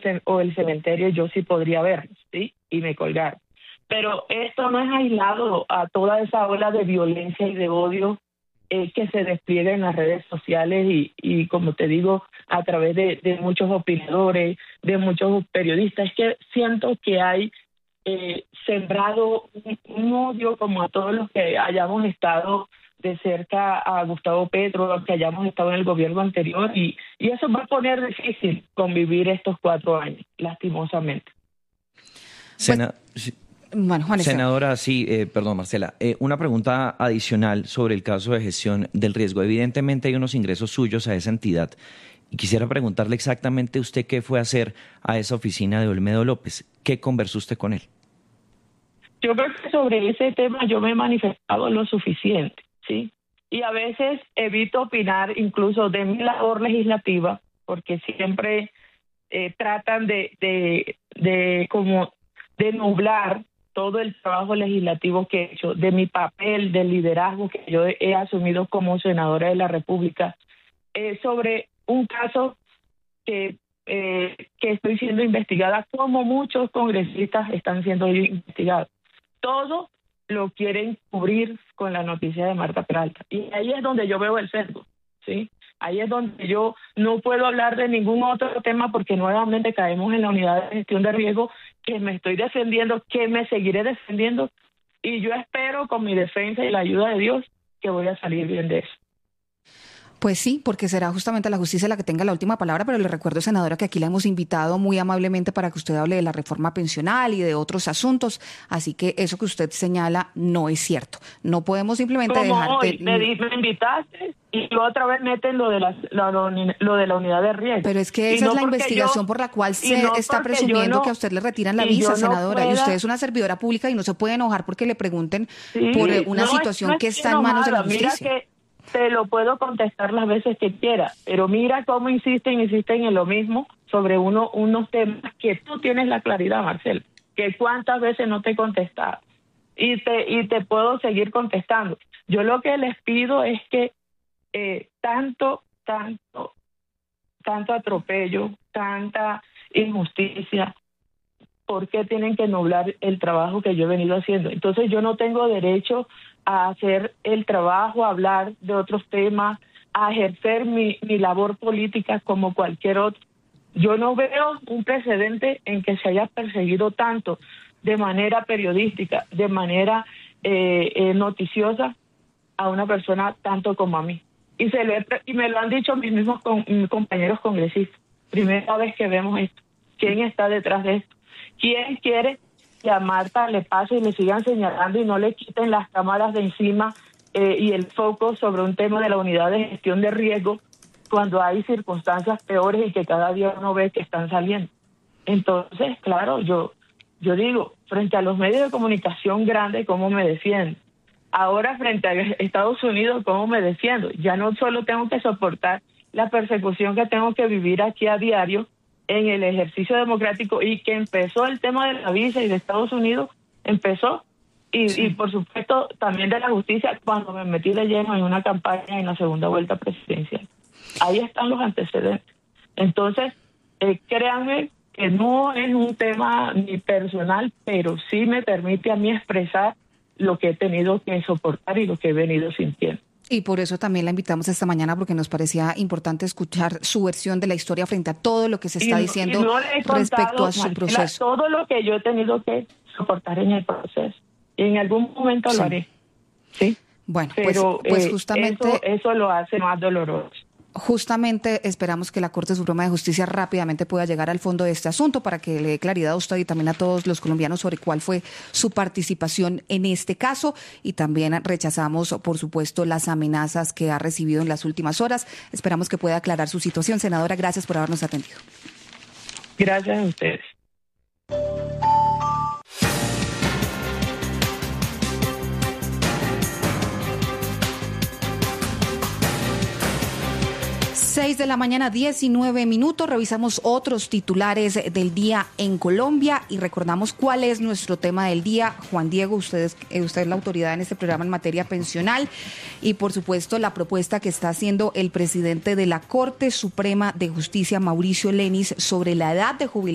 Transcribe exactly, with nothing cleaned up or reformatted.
ce- o el cementerio, yo sí podría verlos, ¿sí? Y me colgaron. Pero esto no es aislado a toda esa ola de violencia y de odio eh, que se despliega en las redes sociales y, y como te digo, a través de, de muchos opinadores, de muchos periodistas. Es que siento que hay eh, sembrado un, un odio como a todos los que hayamos estado de cerca a Gustavo Petro, los que hayamos estado en el gobierno anterior, y, y eso va a poner difícil convivir estos cuatro años, lastimosamente. Sena- sí. Bueno, Juan Esteban. Senadora, sí, eh, perdón, Marcela. Eh, una pregunta adicional sobre el caso de gestión del riesgo. Evidentemente hay unos ingresos suyos a esa entidad y quisiera preguntarle exactamente usted qué fue a hacer a esa oficina de Olmedo López. ¿Qué conversó usted con él? Yo creo que sobre ese tema yo me he manifestado lo suficiente, ¿sí? Y a veces evito opinar incluso de mi labor legislativa porque siempre eh, tratan de, de, de como de nublar todo el trabajo legislativo que he hecho, de mi papel de liderazgo que yo he asumido como senadora de la República, eh, sobre un caso que, eh, que estoy siendo investigada, como muchos congresistas están siendo investigados. Todo lo quieren cubrir con la noticia de Marta Peralta. Y ahí es donde yo veo el sesgo, ¿sí? Ahí es donde yo no puedo hablar de ningún otro tema porque nuevamente caemos en la unidad de gestión de riesgo que me estoy defendiendo, que me seguiré defendiendo, y yo espero con mi defensa y la ayuda de Dios que voy a salir bien de eso. Pues sí, porque será justamente la justicia la que tenga la última palabra, pero le recuerdo, senadora, que aquí la hemos invitado muy amablemente para que usted hable de la reforma pensional y de otros asuntos, así que eso que usted señala no es cierto. No podemos simplemente Como dejar... hoy, de... me, di- me invitaste y otra vez meten lo de la, la- lo, lo de la unidad de riesgo. Pero es que Y esa no es la porque investigación yo- por la cual y se no está porque yo presumiendo no- que a usted le retiran la y visa, yo no senadora, y pueda- usted es una servidora pública y no se puede enojar porque le pregunten Sí, por eh, una no es- situación no que estoy está en manos de la enojada. justicia. Mira que te lo puedo contestar las veces que quiera, pero mira cómo insisten, insisten en lo mismo sobre uno, unos temas que tú tienes la claridad, Marcelo, que cuántas veces no te he contestado y te, y te puedo seguir contestando. Yo lo que les pido es que eh, tanto, tanto, tanto atropello, tanta injusticia, ¿por qué tienen que nublar el trabajo que yo he venido haciendo? Entonces yo no tengo derecho a hacer el trabajo, a hablar de otros temas, a ejercer mi, mi labor política como cualquier otro. Yo no veo un precedente en que se haya perseguido tanto de manera periodística, de manera eh, eh, noticiosa a una persona tanto como a mí. Y, se le, y me lo han dicho mis mismos con, mis compañeros congresistas. Primera vez que vemos esto. ¿Quién está detrás de esto? ¿Quién quiere que a Marta le pase y le sigan señalando y no le quiten las cámaras de encima eh, y el foco sobre un tema de la unidad de gestión de riesgo cuando hay circunstancias peores y que cada día uno ve que están saliendo? Entonces, claro, yo, yo digo, frente a los medios de comunicación grandes, ¿cómo me defiendo? Ahora, frente a Estados Unidos, ¿cómo me defiendo? Ya no solo tengo que soportar la persecución que tengo que vivir aquí a diario, en el ejercicio democrático, y que empezó el tema de la visa y de Estados Unidos, empezó, y, sí. y por supuesto también de la justicia cuando me metí de lleno en una campaña en la segunda vuelta presidencial. Ahí están los antecedentes. Entonces, eh, créanme que no es un tema ni personal, pero sí me permite a mí expresar lo que he tenido que soportar y lo que he venido sintiendo. Y por eso también la invitamos esta mañana, porque nos parecía importante escuchar su versión de la historia frente a todo lo que se está y, diciendo y no le he contado, respecto a su Marcela, proceso. Todo lo que yo he tenido que soportar en el proceso. Y en algún momento sí. lo haré. ¿Sí? Bueno, pero pues, pues eh, justamente... Eso, eso lo hace más doloroso. Justamente esperamos que la Corte Suprema de Justicia rápidamente pueda llegar al fondo de este asunto para que le dé claridad a usted y también a todos los colombianos sobre cuál fue su participación en este caso. Y también rechazamos, por supuesto, las amenazas que ha recibido en las últimas horas. Esperamos que pueda aclarar su situación. Senadora, gracias por habernos atendido. Gracias a ustedes. seis de la mañana, diecinueve minutos. Revisamos otros titulares del día en Colombia y recordamos cuál es nuestro tema del día. Juan Diego, usted es, usted es la autoridad en este programa en materia pensional y, por supuesto, la propuesta que está haciendo el presidente de la Corte Suprema de Justicia, Mauricio Lenis, sobre la edad de jubilación